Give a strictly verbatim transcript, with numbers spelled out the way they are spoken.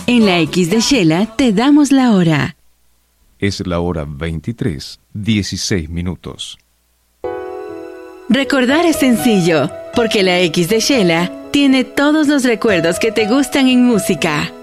En la X de Shela te damos la hora. Es la hora veintitrés, dieciséis minutos. Recordar es sencillo, porque la X de Shela tiene todos los recuerdos que te gustan en música.